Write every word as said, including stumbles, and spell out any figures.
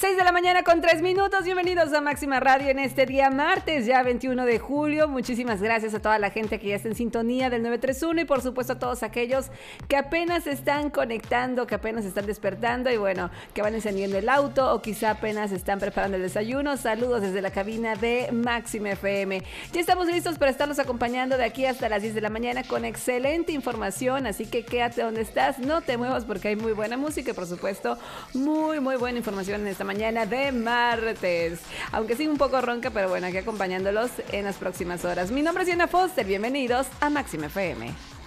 seis de la mañana con tres minutos. Bienvenidos a Máxima Radio en este día martes, ya veintiuno de julio. Muchísimas gracias a toda la gente que ya está en sintonía del nueve tres uno y por supuesto a todos aquellos que apenas están conectando, que apenas están despertando y bueno, que van encendiendo el auto o quizá apenas están preparando el desayuno. Saludos desde la cabina de Máxima F M. Ya estamos listos para estarlos acompañando de aquí hasta las diez de la mañana con excelente información, así que quédate donde estás, no te muevas porque hay muy buena música y por supuesto muy muy buena información en esta mañana de martes, aunque sí un poco ronca, pero bueno, aquí acompañándolos en las próximas horas. Mi nombre es Diana Foster, bienvenidos a Máxima F M.